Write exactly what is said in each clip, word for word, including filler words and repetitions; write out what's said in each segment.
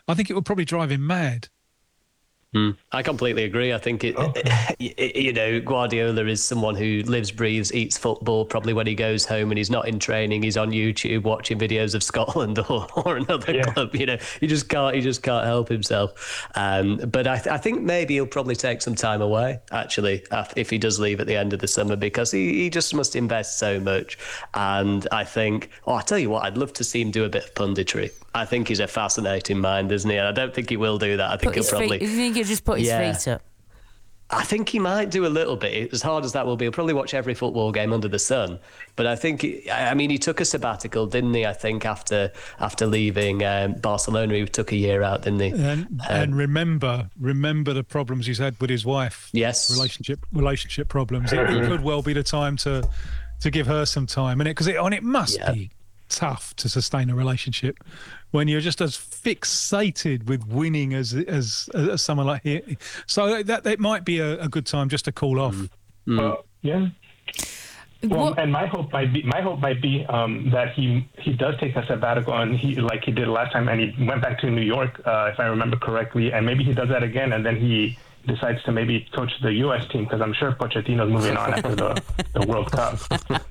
I think it would probably drive him mad. Mm. I completely agree. I think it, oh. it, you know, Guardiola is someone who lives, breathes, eats football. Probably when he goes home and he's not in training, he's on YouTube watching videos of Scotland or, or another yeah. club. You know, he just can't. He just can't help himself. Um, but I, th- I think maybe he'll probably take some time away. Actually, if he does leave at the end of the summer, because he, he just must invest so much. And I think, oh, I tell you what, I'd love to see him do a bit of punditry. I think he's a fascinating mind, isn't he? And I don't think he will do that. I think put he'll probably. Feet, you think he'll just put his yeah. feet up? I think he might do a little bit. As hard as that will be, he'll probably watch every football game under the sun. But I think, I mean, he took a sabbatical, didn't he? I think after after leaving um, Barcelona, he took a year out, didn't he? And, um, and remember, remember the problems he's had with his wife. Yes, relationship relationship problems. It, it could well be the time to to give her some time, and it because it and it must yeah. be tough to sustain a relationship when you're just as fixated with winning as as, as someone like him. So that that might be a, a good time just to cool off. Mm. Uh, yeah. Well, and my hope might be my hope might be um, that he he does take a sabbatical and he like he did last time, and he went back to New York, uh, if I remember correctly, and maybe he does that again, and then he decides to maybe coach the U S team, because I'm sure Pochettino's moving on after the, the World Cup.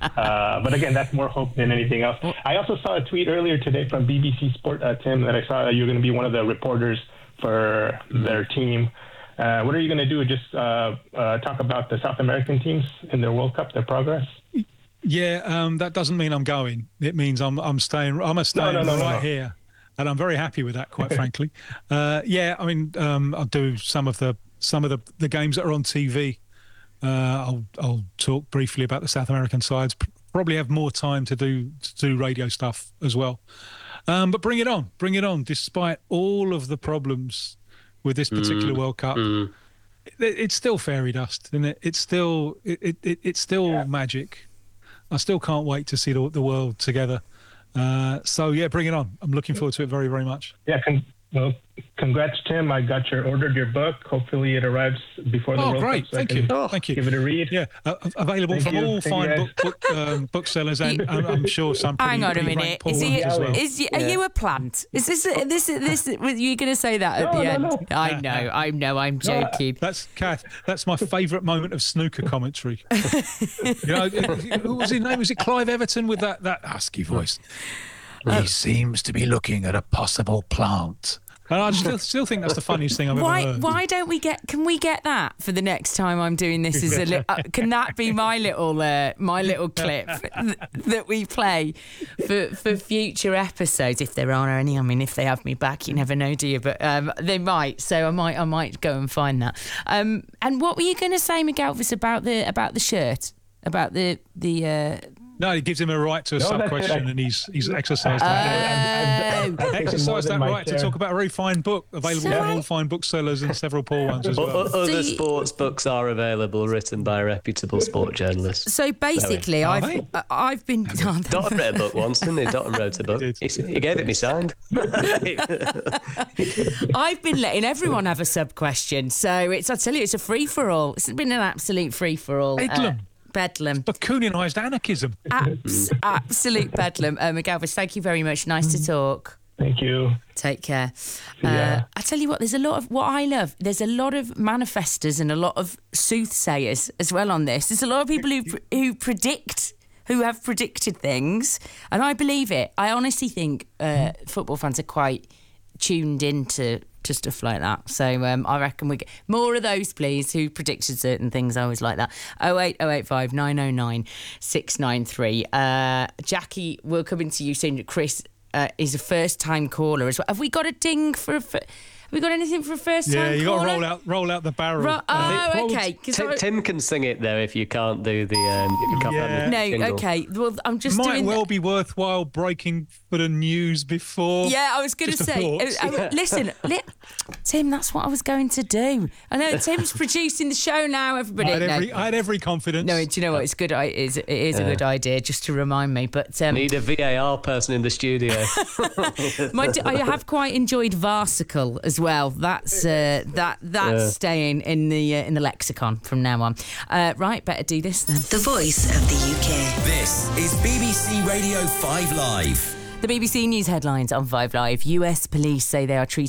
Uh, but again, that's more hope than anything else. I also saw a tweet earlier today from B B C Sport, uh, Tim, that I saw that you're going to be one of the reporters for their team. Uh, what are you going to do? Just uh, uh, talk about the South American teams in their World Cup, their progress? Yeah, um, that doesn't mean I'm going. It means I'm I'm staying. I'm staying no, no, no, right no, no. here, and I'm very happy with that, quite frankly. Uh, yeah, I mean, um, I'll do some of the some of the, the games that are on T V. Uh, I'll I'll talk briefly about the South American sides. Probably have more time to do to do radio stuff as well. Um, but bring it on, bring it on. Despite all of the problems with this particular mm. World Cup, mm. it, it's still fairy dust, isn't it? It's still it, it it's still yeah. magic. I still can't wait to see the, the world together. Uh, so yeah, bring it on. I'm looking forward to it very, very much. Yeah. Con- well, congrats, Tim. I got your ordered your book. Hopefully, it arrives before the oh, World great. Cup. So Thank you. Oh, Thank you. Give it a read. Yeah, uh, available Thank from you. all Thank fine book, book um, booksellers, and I'm, I'm sure some. Pretty, Hang on a minute. Is, he, as well. is you, are yeah. you a plant? Is this this this? this were you going to say that at no, the no, end? No. I know. I know. I'm joking. No, that's Kath. That's my favourite moment of snooker commentary. You know, who was his name? Was it Clive Everton with that that husky voice? He seems to be looking at a possible plant. And I still, still think that's the funniest thing I've why, ever heard. Why don't we get? Can we get that for the next time I'm doing this? As a li- uh, can that be my little uh, my little clip th- that we play for for future episodes, if there are any? I mean, if they have me back, you never know, do you? But um, they might. So I might I might go and find that. Um, and what were you going to say, McGalvis, about the about the shirt? About the the. Uh, No, it gives him a right to a no, sub-question, and he's he's exercised that. Oh. exercised that right chair. to talk about a very fine book, available so from all fine booksellers and several poor ones as well. O- other so sports you... books are available, written by reputable sport journalists. So basically, so, I've uh, I've been. Dotton read a book once, didn't he? Dotton wrote a book. He, he gave it me signed. I've been letting everyone have a sub-question, so it's I tell you, it's a free-for-all. It's been an absolute free-for-all. Bedlam. Uh, Bedlam. Bakuninized anarchism. Abs- absolute bedlam. Uh, McGalvis, thank you very much. Nice to talk. Thank you. Take care. Yeah. Uh, I tell you what, there's a lot of, what I love, there's a lot of manifestors and a lot of soothsayers as well on this. There's a lot of people who who predict, who have predicted things, and I believe it. I honestly think uh, football fans are quite tuned into to stuff like that. So um, I reckon we get more of those, please, who predicted certain things. I always like that. oh eight oh eight five nine oh nine six nine three. Uh, Jackie, we're coming to you soon. Chris uh, is a first-time caller as well. Have we got a ding for a... For, have we got anything for a first time? Yeah, you got caller? to roll out, roll out the barrel. Ro- oh, okay. Tim, Tim can sing it though if you can't do the. Um, if you can't yeah. have the no, jingle. okay. Well, I'm just Might doing. well the- be worthwhile breaking for the news before. Yeah, I was going to Just a say. thought. Uh, uh, listen, li- Tim, that's what I was going to do. I know Tim's producing the show now. Everybody, I had, no. every, I had every confidence. No, do you know what? It's good. It is. It is Yeah. a good idea. Just to remind me, but um, Need a V A R person in the studio. my, I have quite enjoyed Varsicle as well. That's uh, that that's Yeah. staying in the uh, in the lexicon from now on. Uh, right, better do this then. The voice of the U K. This is B B C Radio five Live. The B B C News headlines on five Live. U S police say they are treating